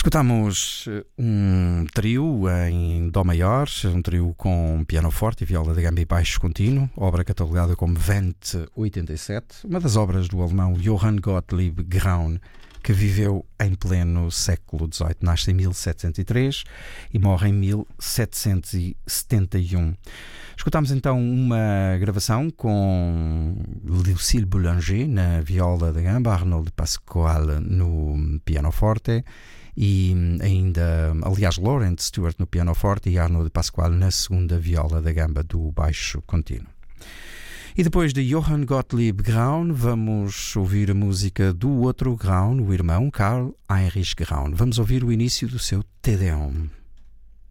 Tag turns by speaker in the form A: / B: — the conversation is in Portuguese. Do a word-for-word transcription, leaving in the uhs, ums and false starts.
A: Escutamos um trio em Dó maior, um trio com piano forte e viola de gamba e baixo contínuo, obra catalogada como Vente oitenta e sete, uma das obras do alemão Johann Gottlieb Graun, que viveu em pleno século dezoito. Nasce em mil setecentos e três e morre em mil setecentos e setenta e um. Escutámos então uma gravação com Lucille Boulanger na viola de gamba, Arnold Pasquale no pianoforte e ainda, aliás, Lawrence Stewart no pianoforte e Arnold Pasquale na segunda viola da gamba do baixo contínuo. E depois de Johann Gottlieb Graun, vamos ouvir a música do outro Graun, o irmão Karl Heinrich Graun. Vamos ouvir o início do seu Te Deum.